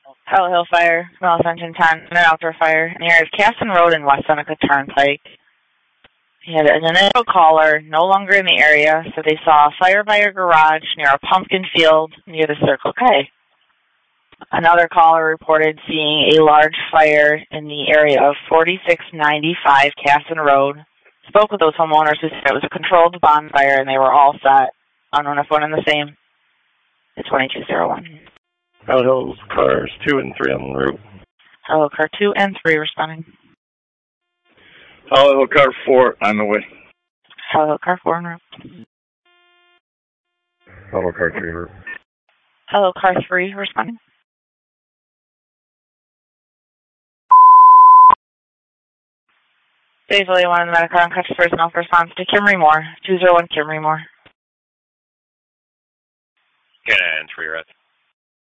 Hollow Hill Fire, Small Ascension 10, an outdoor fire in the area of Casson Road and West Seneca Turnpike. He had an initial caller, no longer in the area, so they saw a fire by a garage near a pumpkin field near the Circle K. Another caller reported seeing a large fire in the area of 4695 Casson Road. Spoke with those homeowners who said it was a controlled bonfire and they were all set. Unknown if one and the same. It's 2201. Hollow Hills cars 2 and 3 on the route. Hollow car 2 and 3 responding. Hollow Hill car 4 on the way. Hollow car 4 en route. Hollow car 3 en route. Hollow car 3 responding. Safely, one in the medical unconscious personnel response to Kimry Moore, 201 Kimry Moore. And 3 rest.